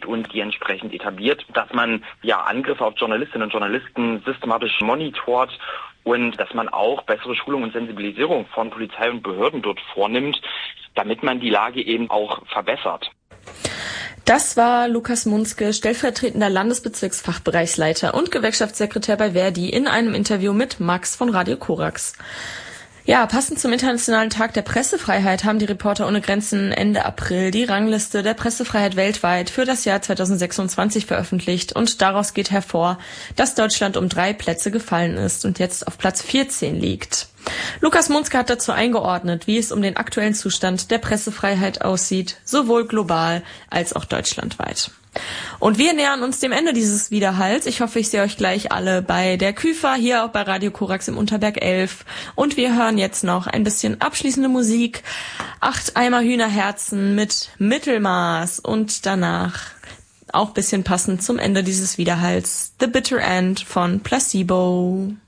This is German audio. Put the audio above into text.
und die entsprechend etabliert, dass man Angriffe auf Journalistinnen und Journalisten systematisch monitort und dass man auch bessere Schulung und Sensibilisierung von Polizei und Behörden dort vornimmt, damit man die Lage eben auch verbessert. Das war Lukas Munzke, stellvertretender Landesbezirksfachbereichsleiter und Gewerkschaftssekretär bei Verdi in einem Interview mit Max von Radio Korax. Ja, passend zum Internationalen Tag der Pressefreiheit haben die Reporter ohne Grenzen Ende April die Rangliste der Pressefreiheit weltweit für das Jahr 2026 veröffentlicht und daraus geht hervor, dass Deutschland um 3 Plätze gefallen ist und jetzt auf Platz 14 liegt. Lukas Munzke hat dazu eingeordnet, wie es um den aktuellen Zustand der Pressefreiheit aussieht, sowohl global als auch deutschlandweit. Und wir nähern uns dem Ende dieses Widerhalls. Ich hoffe, ich sehe euch gleich alle bei der Küfer, hier auch bei Radio Korax im Unterberg 11. Und wir hören jetzt noch ein bisschen abschließende Musik. 8 Eimer Hühnerherzen mit Mittelmaß und danach auch bisschen passend zum Ende dieses Widerhalls The Bitter End von Placebo.